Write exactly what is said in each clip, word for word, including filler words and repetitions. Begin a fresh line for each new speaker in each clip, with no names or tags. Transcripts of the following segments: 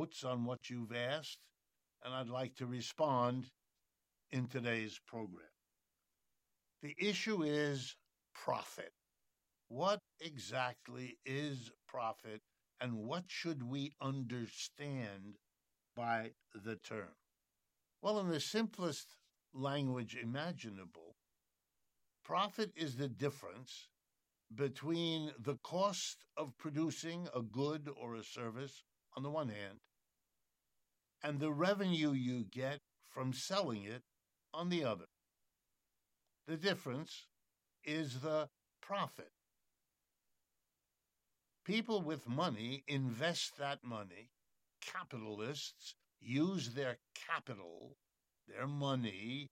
notes on what you've asked, and I'd like to respond in today's program. The issue is profit. What exactly is profit, and what should we understand by the term? Well, in the simplest language imaginable, profit is the difference between the cost of producing a good or a service on the one hand, and the revenue you get from selling it on the other. The difference is the profit. People with money invest that money. Capitalists use their capital, their money,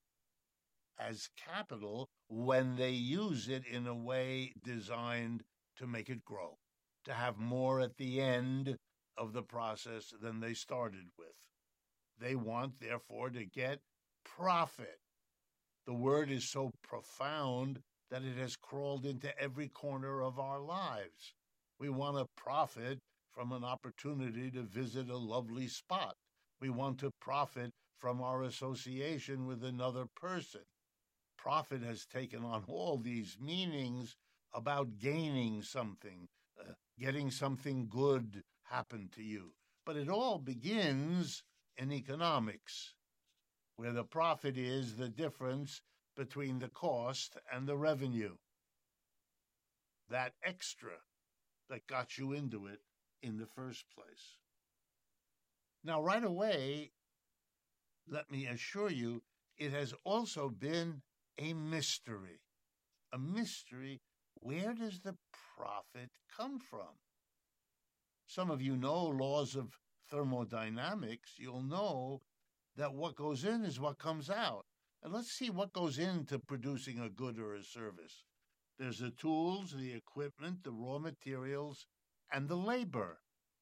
as capital when they use it in a way designed to make it grow, to have more at the end of the process than they started with. They want, therefore, to get profit. The word is so profound that it has crawled into every corner of our lives. We want to profit from an opportunity to visit a lovely spot. We want to profit from our association with another person. Profit has taken on all these meanings about gaining something, uh, getting something good happen to you. But it all begins in economics, where the profit is the difference between the cost and the revenue. That extra that got you into it in the first place. Now, right away, let me assure you, it has also been a mystery. A mystery, where does the profit come from? Some of you know laws of thermodynamics. You'll know that what goes in is what comes out. And let's see what goes into producing a good or a service. There's the tools, the equipment, the raw materials, and the labor.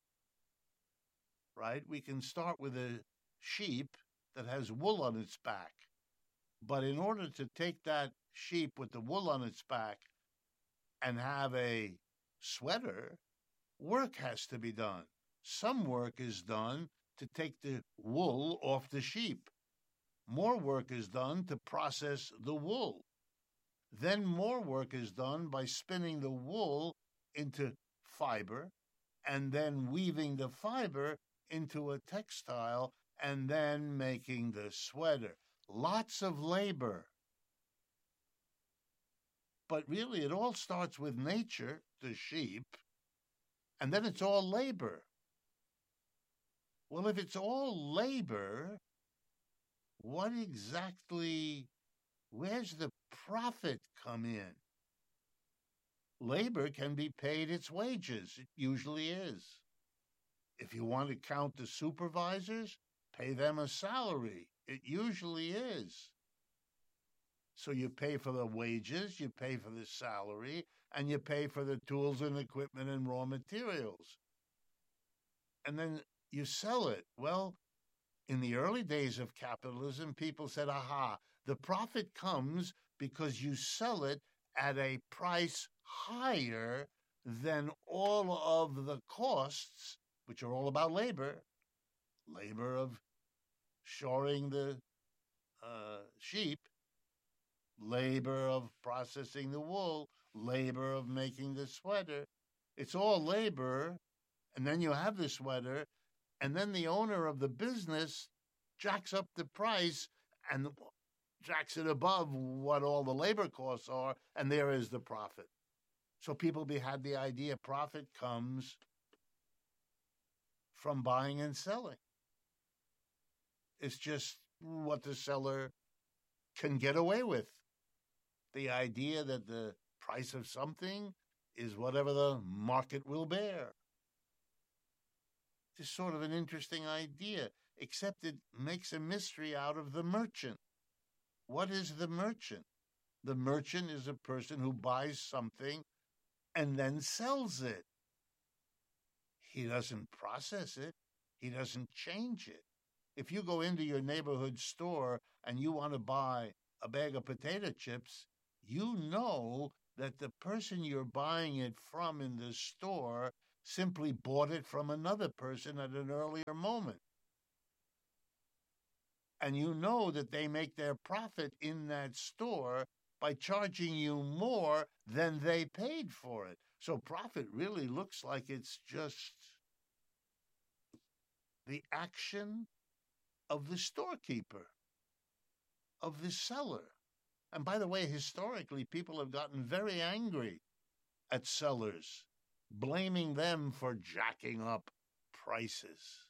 Right? We can start with a sheep that has wool on its back. But in order to take that sheep with the wool on its back and have a sweater, work has to be done. Some work is done to take the wool off the sheep. More work is done to process the wool. Then more work is done by spinning the wool into fiber and then weaving the fiber into a textile and then making the sweater. Lots of labor. But really, it all starts with nature, the sheep, and then it's all labor. Well, if it's all labor, what exactly, where's the profit come in? Labor can be paid its wages. It usually is. If you want to count the supervisors, pay them a salary. It usually is. So you pay for the wages, you pay for the salary, and you pay for the tools and equipment and raw materials. And then you sell it. Well, in the early days of capitalism, people said, aha, the profit comes because you sell it at a price higher than all of the costs, which are all about labor, labor of shoring the uh, sheep, labor of processing the wool, labor of making the sweater. It's all labor, and then you have the sweater, and then the owner of the business jacks up the price and jacks it above what all the labor costs are, and there is the profit. So people be, had the idea profit comes from buying and selling. It's just what the seller can get away with. The idea that the price of something is whatever the market will bear. It's sort of an interesting idea, except it makes a mystery out of the merchant. What is the merchant? The merchant is a person who buys something and then sells it. He doesn't process it. He doesn't change it. If you go into your neighborhood store and you want to buy a bag of potato chips, you know that the person you're buying it from in the store simply bought it from another person at an earlier moment. And you know that they make their profit in that store by charging you more than they paid for it. So profit really looks like it's just the action of the storekeeper, of the seller. And by the way, historically, people have gotten very angry at sellers, blaming them for jacking up prices.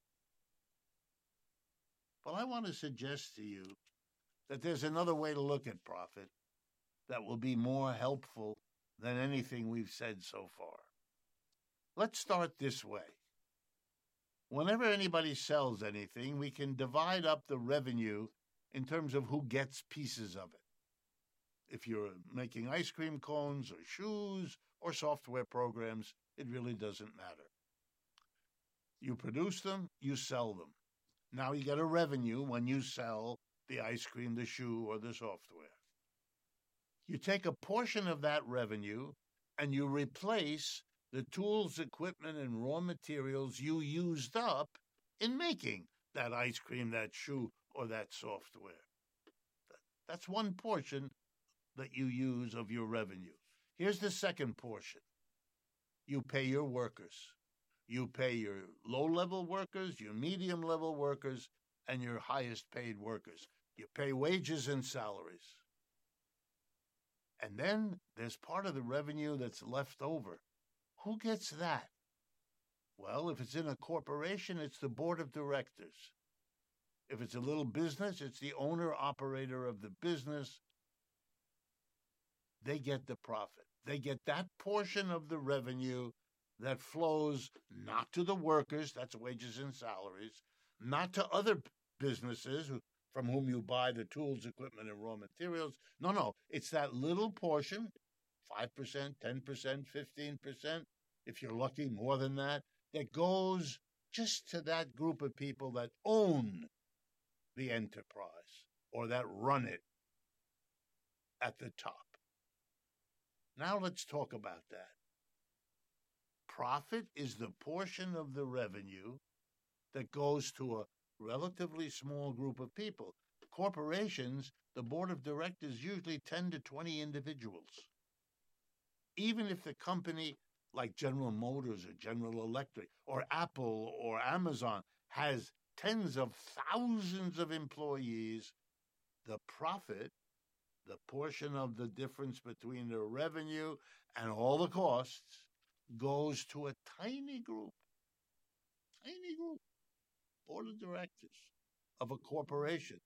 Well, I want to suggest to you that there's another way to look at profit that will be more helpful than anything we've said so far. Let's start this way. Whenever anybody sells anything, we can divide up the revenue in terms of who gets pieces of it. If you're making ice cream cones or shoes or software programs, it really doesn't matter. You produce them, you sell them. Now you get a revenue when you sell the ice cream, the shoe, or the software. You take a portion of that revenue and you replace the tools, equipment, and raw materials you used up in making that ice cream, that shoe, or that software. That's one portion that you use of your revenue. Here's the second portion. You pay your workers. You pay your low-level workers, your medium-level workers, and your highest-paid workers. You pay wages and salaries. And then there's part of the revenue that's left over. Who gets that? Well, if it's in a corporation, it's the board of directors. If it's a little business, it's the owner-operator of the business. They get the profit. They get that portion of the revenue that flows not to the workers, that's wages and salaries, not to other businesses from whom you buy the tools, equipment, and raw materials. No, no, it's that little portion, five percent, ten percent, fifteen percent, if you're lucky, more than that, that goes just to that group of people that own the enterprise or that run it at the top. Now let's talk about that. Profit is the portion of the revenue that goes to a relatively small group of people. Corporations, the board of directors, usually ten to twenty individuals. Even if the company, like General Motors or General Electric or Apple or Amazon, has tens of thousands of employees, the profit, the portion of the difference between the revenue and all the costs, goes to a tiny group, tiny group, board of directors of a corporation.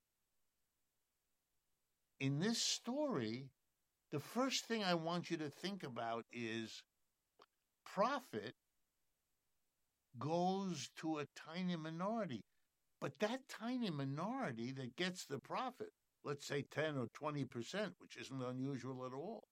In this story, the first thing I want you to think about is profit goes to a tiny minority. But that tiny minority that gets the profit, let's say ten or twenty percent, which isn't unusual at all,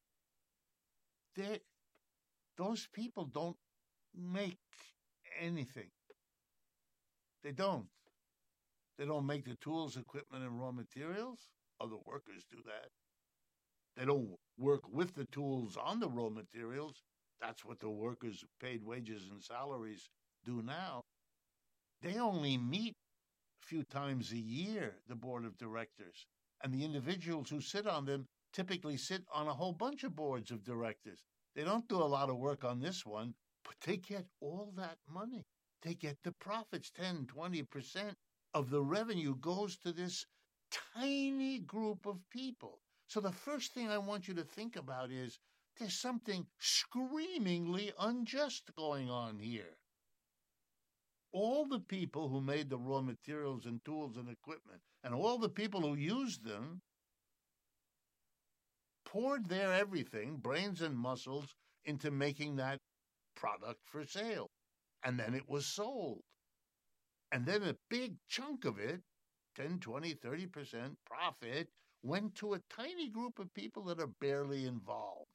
those people don't make anything. They don't. They don't make the tools, equipment, and raw materials. Other workers do that. They don't work with the tools on the raw materials. That's what the workers paid wages and salaries do now. They only meet a few times a year, the board of directors. And the individuals who sit on them typically sit on a whole bunch of boards of directors. They don't do a lot of work on this one, but they get all that money. They get the profits, ten, twenty percent of the revenue goes to this tiny group of people. So the first thing I want you to think about is there's something screamingly unjust going on here. All the people who made the raw materials and tools and equipment, and all the people who used them, poured their everything, brains and muscles, into making that product for sale. And then it was sold. And then a big chunk of it, ten, twenty, thirty percent profit, went to a tiny group of people that are barely involved.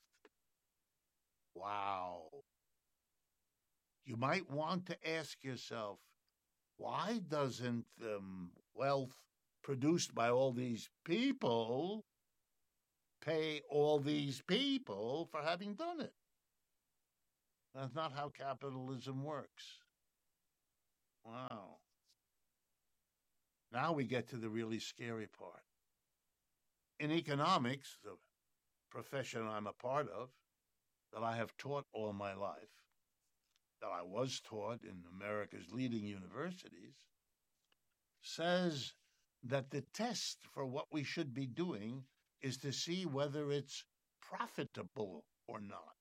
Wow. You might want to ask yourself, why doesn't um, wealth produced by all these people pay all these people for having done it? That's not how capitalism works. Wow. Now we get to the really scary part. In economics, the profession I'm a part of, that I have taught all my life, that I was taught in America's leading universities, says that the test for what we should be doing is to see whether it's profitable or not.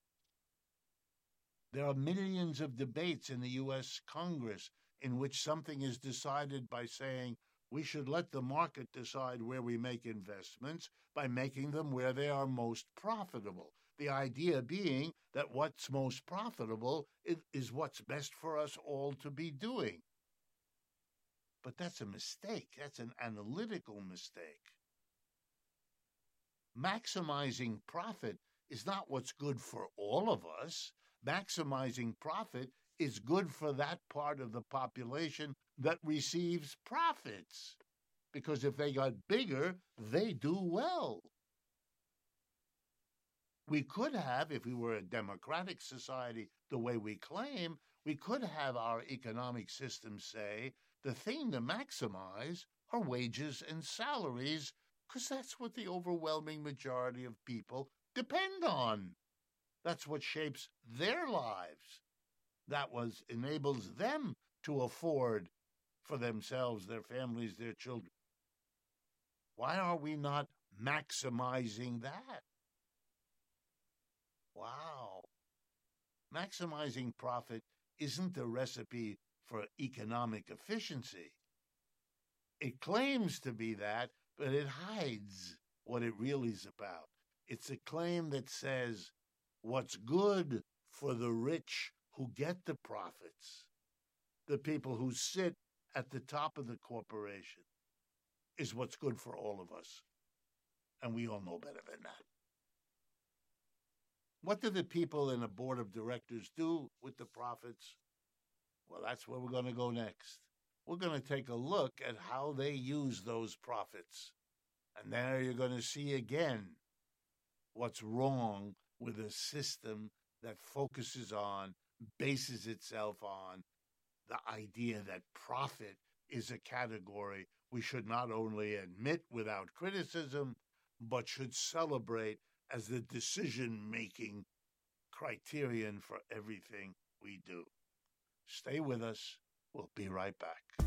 There are millions of debates in the U S Congress in which something is decided by saying we should let the market decide where we make investments by making them where they are most profitable. The idea being that what's most profitable is what's best for us all to be doing. But that's a mistake. That's an analytical mistake. Maximizing profit is not what's good for all of us. Maximizing profit is good for that part of the population that receives profits. Because if they got bigger, they do well. We could have, if we were a democratic society the way we claim, we could have our economic system say the thing to maximize are wages and salaries, because that's what the overwhelming majority of people depend on. That's what shapes their lives. That was enables them to afford for themselves, their families, their children. Why are we not maximizing that? Wow. Maximizing profit isn't a recipe for economic efficiency. It claims to be that, but it hides what it really is about. It's a claim that says what's good for the rich who get the profits, the people who sit at the top of the corporation, is what's good for all of us. And we all know better than that. What do the people in a board of directors do with the profits? Well, that's where we're going to go next. We're going to take a look at how they use those profits. And there you're going to see again what's wrong with a system that focuses on, bases itself on the idea that profit is a category we should not only admit without criticism, but should celebrate as the decision-making criterion for everything we do. Stay with us. We'll be right back.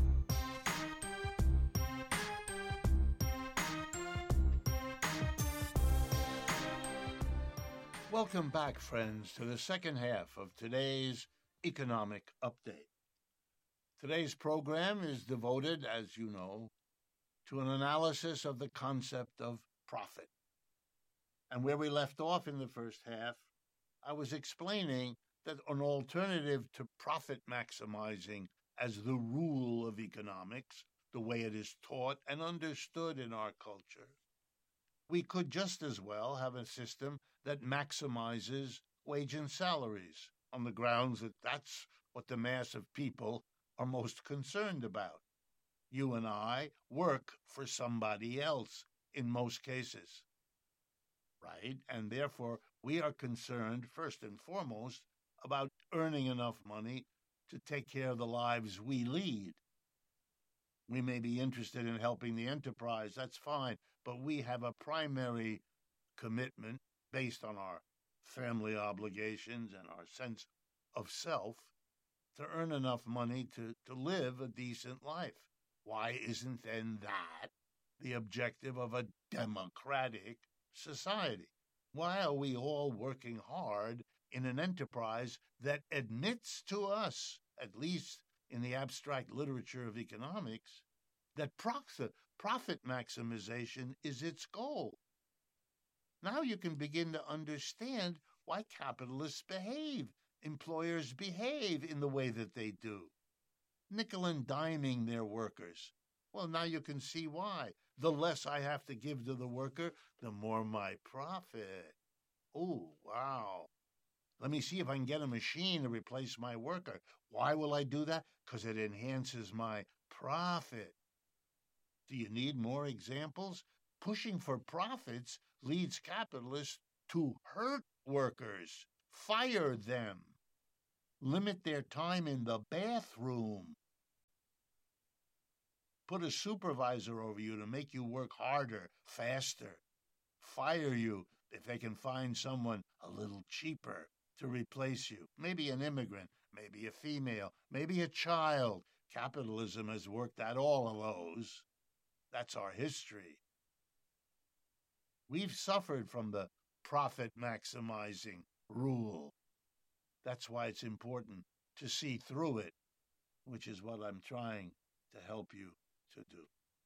Welcome back, friends, to the second half of today's Economic Update. Today's program is devoted, as you know, to an analysis of the concept of profit. And where we left off in the first half, I was explaining that an alternative to profit maximizing as the rule of economics, the way it is taught and understood in our culture, we could just as well have a system that maximizes wage and salaries on the grounds that that's what the mass of people are most concerned about. You and I work for somebody else in most cases, right? And therefore, we are concerned, first and foremost, about earning enough money to take care of the lives we lead. We may be interested in helping the enterprise, that's fine, but we have a primary commitment based on our family obligations and our sense of self to earn enough money to, to live a decent life. Why isn't then that the objective of a democratic society? Why are we all working hard in an enterprise that admits to us, at least in the abstract literature of economics, that profit, profit maximization is its goal? Now you can begin to understand why capitalists behave, employers behave in the way that they do, nickel and diming their workers. Well, now you can see why. The less I have to give to the worker, the more my profit. Oh, wow. Let me see if I can get a machine to replace my worker. Why will I do that? Because it enhances my profit. Do you need more examples? Pushing for profits leads capitalists to hurt workers, fire them. limit their time in the bathroom, put a supervisor over you to make you work harder, faster, fire you if they can find someone a little cheaper to replace you. Maybe an immigrant, maybe a female, maybe a child. Capitalism has worked out all of those. That's our history. We've suffered from the profit-maximizing rule. That's why it's important to see through it, which is what I'm trying to help you to do.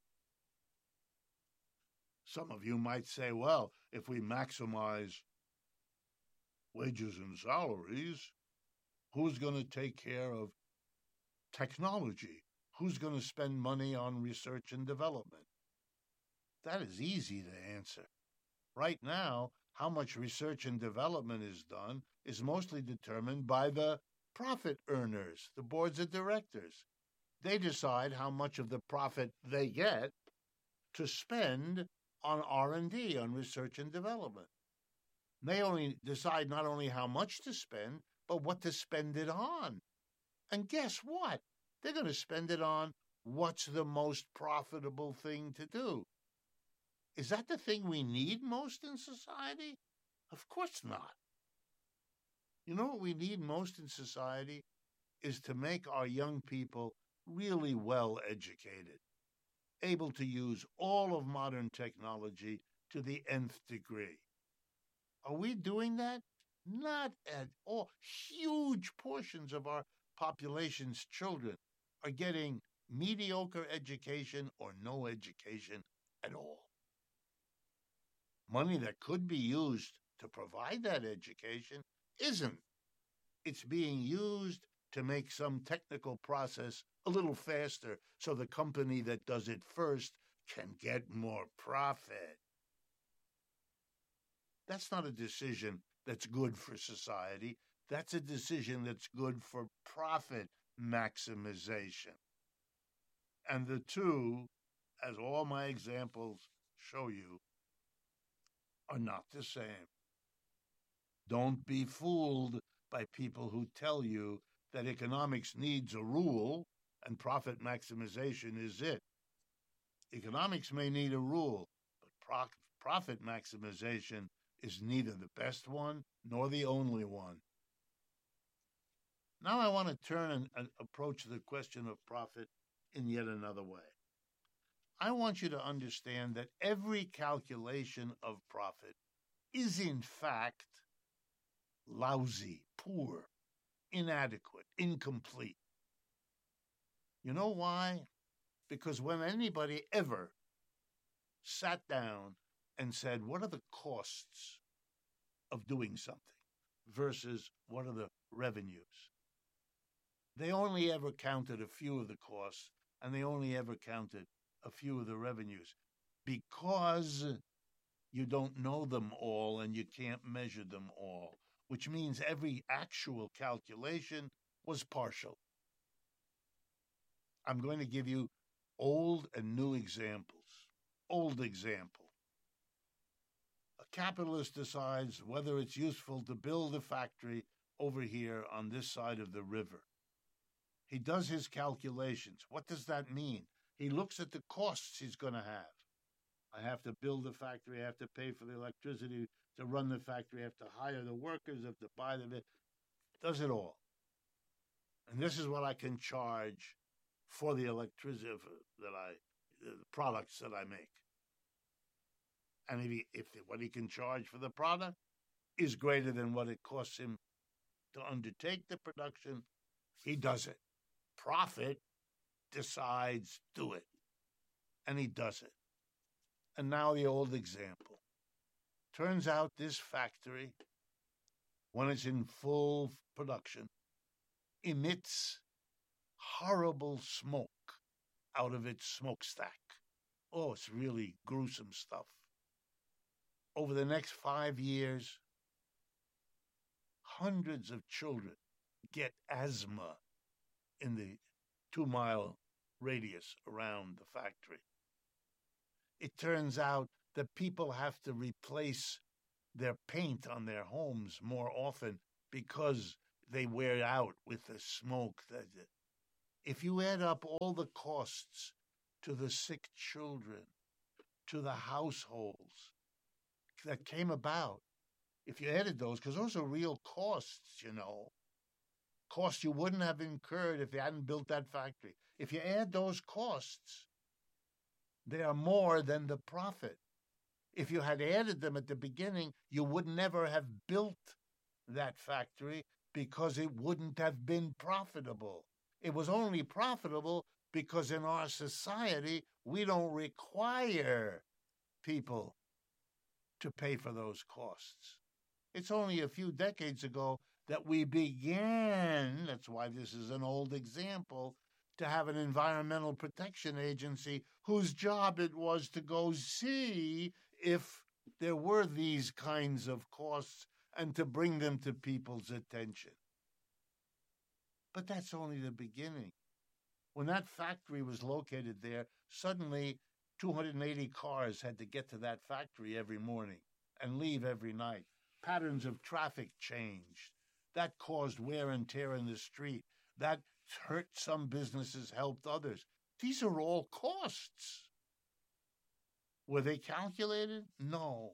Some of you might say, well, if we maximize wages and salaries, who's going to take care of technology? Who's going to spend money on research and development? That is easy to answer. Right now, how much research and development is done is mostly determined by the profit earners, the boards of directors. They decide how much of the profit they get to spend on R and D, on research and development. They only decide not only how much to spend, but what to spend it on. And guess what? They're going to spend it on what's the most profitable thing to do. Is that the thing we need most in society? Of course not. You know what we need most in society is to make our young people really well educated, able to use all of modern technology to the nth degree. Are we doing that? Not at all. Huge portions of our population's children are getting mediocre education or no education at all. Money that could be used to provide that education isn't. It's being used to make some technical process a little faster so the company that does it first can get more profit. That's not a decision that's good for society. That's a decision that's good for profit maximization. And the two, as all my examples show you, are not the same. Don't be fooled by people who tell you that economics needs a rule and profit maximization is it. Economics may need a rule, but pro- profit maximization is neither the best one nor the only one. Now I want to turn and, and approach the question of profit in yet another way. I want you to understand that every calculation of profit is in fact lousy, poor, inadequate, incomplete. You know why? Because when anybody ever sat down and said, what are the costs of doing something versus what are the revenues? They only ever counted a few of the costs, and they only ever counted a few of the revenues because you don't know them all and you can't measure them all, which means every actual calculation was partial. I'm going to give you old and new examples. Old example. A capitalist decides whether it's useful to build a factory over here on this side of the river. He does his calculations. What does that mean? He looks at the costs he's going to have. I have to build the factory. I have to pay for the electricity to run the factory. I have to hire the workers. I have to buy them. Does it all. And this is what I can charge for the electricity that I, the products that I make. And if, he, if what he can charge for the product is greater than what it costs him to undertake the production, he does it. Profit decides do it. And he does it. And now the old example. Turns out this factory, when it's in full production, emits horrible smoke out of its smokestack. Oh, it's really gruesome stuff. Over the next five years, hundreds of children get asthma in the two-mile radius around the factory. It turns out that people have to replace their paint on their homes more often because they wear out with the smoke. If you add up all the costs to the sick children, to the households that came about, if you added those, because those are real costs, you know, costs you wouldn't have incurred if you hadn't built that factory. If you add those costs, they are more than the profit. If you had added them at the beginning, you would never have built that factory because it wouldn't have been profitable. It was only profitable because in our society, we don't require people to pay for those costs. It's only a few decades ago that we began, that's why this is an old example, to have an environmental protection agency whose job it was to go see if there were these kinds of costs and to bring them to people's attention. But that's only the beginning. When that factory was located there, suddenly two hundred eighty cars had to get to that factory every morning and leave every night. Patterns of traffic changed. That caused wear and tear in the street. That hurt some businesses, helped others. These are all costs. Were they calculated? No.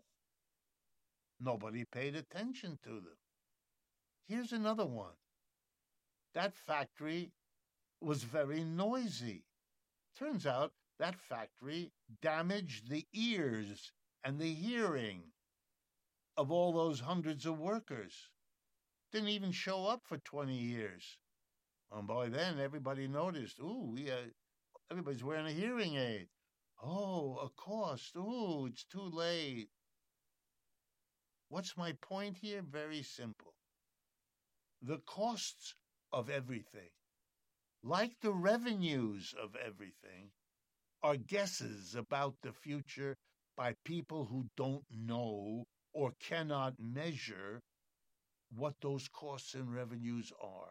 Nobody paid attention to them. Here's another one. That factory was very noisy. Turns out that factory damaged the ears and the hearing of all those hundreds of workers. Didn't even show up for twenty years. And by then, everybody noticed, ooh, we, uh, everybody's wearing a hearing aid. Oh, a cost. Ooh, it's too late. What's my point here? Very simple. The costs of everything, like the revenues of everything, are guesses about the future by people who don't know or cannot measure what those costs and revenues are.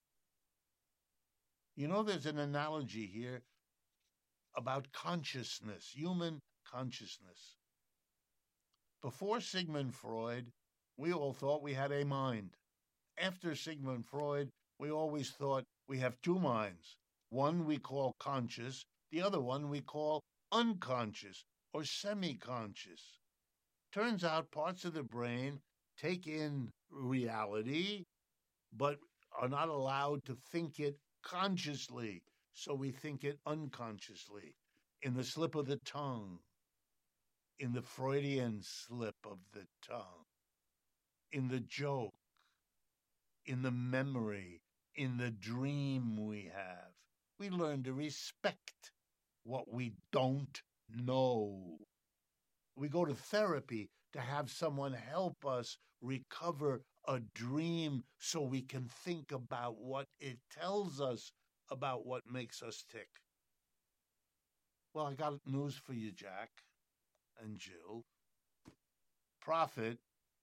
You know, there's an analogy here about consciousness, human consciousness. Before Sigmund Freud, we all thought we had a mind. After Sigmund Freud, we always thought we have two minds. One we call conscious, the other one we call unconscious or semi-conscious. Turns out parts of the brain take in reality, but are not allowed to think it consciously, so we think it unconsciously. In the slip of the tongue, in the Freudian slip of the tongue, in the joke, in the memory, in the dream we have. We learn to respect what we don't know. We go to therapy to have someone help us recover a dream so we can think about what it tells us about what makes us tick. Well, I got news for you, Jack and Jill. Profit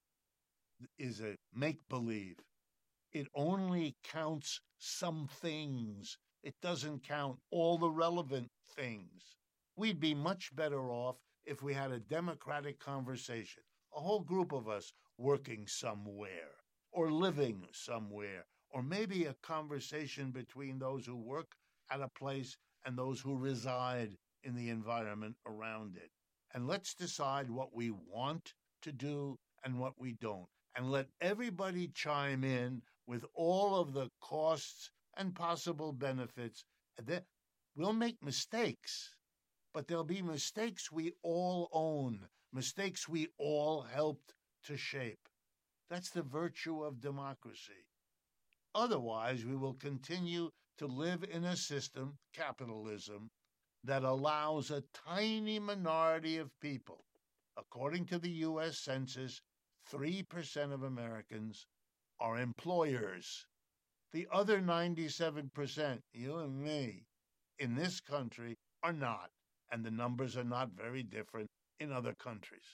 is a make-believe. It only counts some things. It doesn't count all the relevant things. We'd be much better off if we had a democratic conversation, a whole group of us working somewhere or living somewhere, or maybe a conversation between those who work at a place and those who reside in the environment around it. And let's decide what we want to do and what we don't. And let everybody chime in with all of the costs and possible benefits. We'll make mistakes, but there'll be mistakes we all own, mistakes we all helped to shape. That's the virtue of democracy. Otherwise, we will continue to live in a system, capitalism, that allows a tiny minority of people, according to the U S Census, three percent of Americans are employers. The other ninety-seven percent, you and me, in this country are not, and the numbers are not very different in other countries.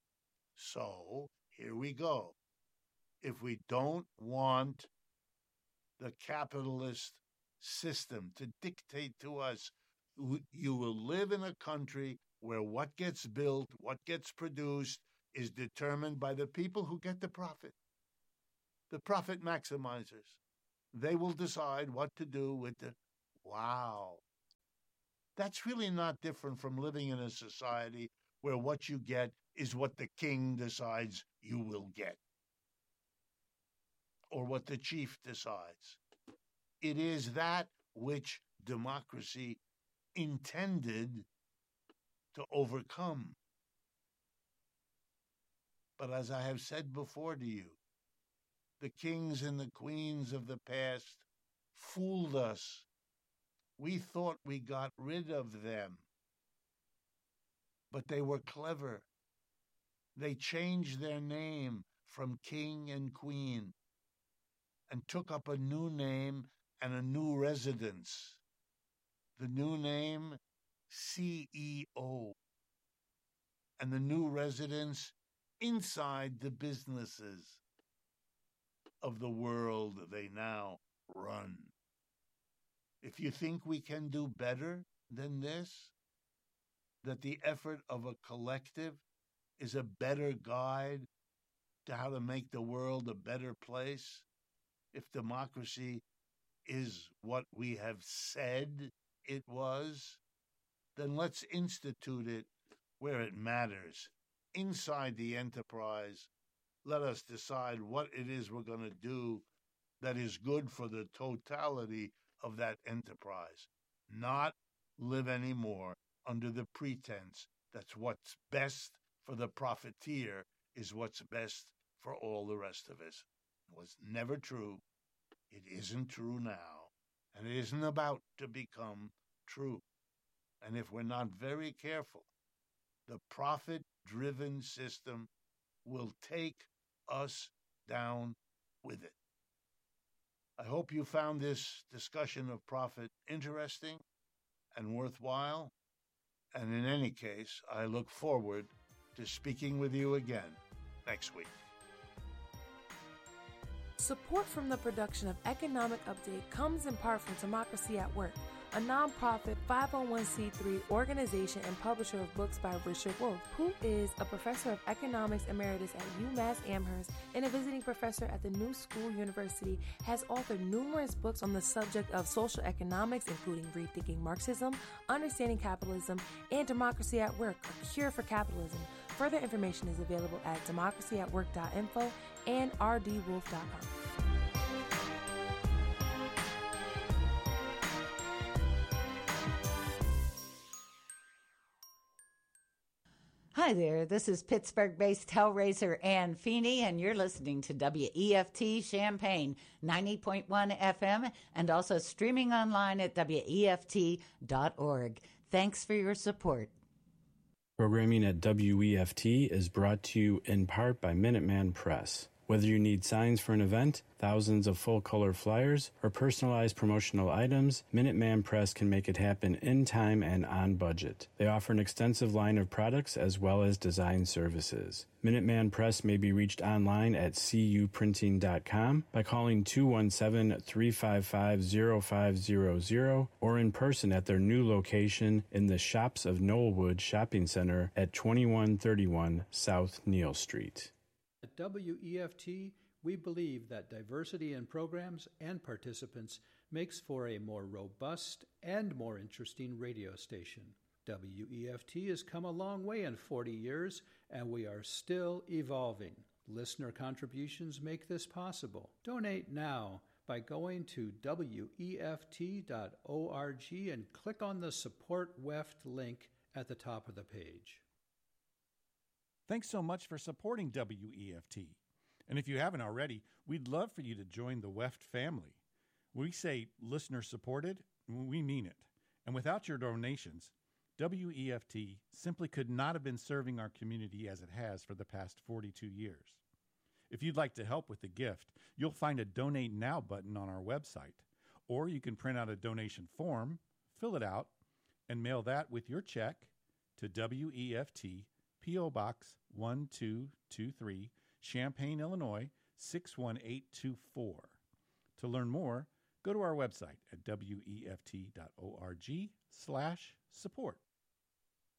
So, here we go. If we don't want the capitalist system to dictate to us, you will live in a country where what gets built, what gets produced, is determined by the people who get the profit. the profit maximizers. They will decide what to do with the... Wow. That's really not different from living in a society where what you get is what the king decides you will get, or what the chief decides. It is that which democracy intended to overcome. But as I have said before to you, the kings and the queens of the past fooled us. We thought we got rid of them. But they were clever. They changed their name from king and queen and took up a new name and a new residence. The new name, C E O. And the new residence inside the businesses of the world they now run. If you think we can do better than this, that the effort of a collective is a better guide to how to make the world a better place, if democracy is what we have said it was, then let's institute it where it matters. Inside the enterprise, let us decide what it is we're going to do that is good for the totality of that enterprise, not live anymore under the pretense that what's best for the profiteer is what's best for all the rest of us. It was never true. It isn't true now, and it isn't about to become true. And if we're not very careful, the profit-driven system will take us down with it. I hope you found this discussion of profit interesting and worthwhile. And in any case, I look forward to speaking with you again next week.
Support from the production of Economic Update comes in part from Democracy at Work, a nonprofit five oh one c three organization and publisher of books by Richard Wolff, who is a professor of economics emeritus at UMass Amherst and a visiting professor at the New School University, has authored numerous books on the subject of social economics, including Rethinking Marxism, Understanding Capitalism, and Democracy at Work, A Cure for Capitalism. Further information is available at democracy at work dot info and r d wolff dot com.
Hi there, this is Pittsburgh-based Hellraiser Ann Feeney, and you're listening to W E F T Champaign ninety point one F M and also streaming online at W E F T dot org. Thanks for your support.
Programming at W E F T is brought to you in part by Minuteman Press. Whether you need signs for an event, thousands of full-color flyers, or personalized promotional items, Minuteman Press can make it happen in time and on budget. They offer an extensive line of products as well as design services. Minuteman Press may be reached online at c u printing dot com by calling two one seven, three five five, zero five zero zero or in person at their new location in the Shops of Knollwood Shopping Center at twenty-one thirty-one South Neal Street.
At W E F T, we believe that diversity in programs and participants makes for a more robust and more interesting radio station. W E F T has come a long way in forty years, and we are still evolving. Listener contributions make this possible. Donate now by going to W E F T dot org and click on the Support W E F T link at the top of the page.
Thanks so much for supporting W E F T. And if you haven't already, we'd love for you to join the W E F T family. We say listener supported, we mean it. And without your donations, W E F T simply could not have been serving our community as it has for the past forty-two years. If you'd like to help with the gift, you'll find a Donate Now button on our website. Or you can print out a donation form, fill it out, and mail that with your check to W E F T, P O Box one two two three, Champaign, Illinois six one eight two four. To learn more, go to our website at W E F T dot org slash support.